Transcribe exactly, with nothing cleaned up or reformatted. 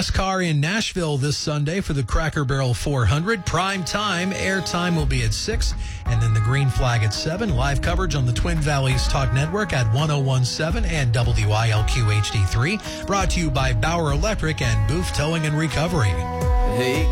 NASCAR in Nashville this Sunday for the Cracker Barrel four hundred. Prime time, airtime will be at six, and then the green flag at seven. Live coverage on the Twin Valleys Talk Network at one oh one point seven and W I L Q H D three. Brought to you by Bauer Electric and Booth Towing and Recovery. Hey.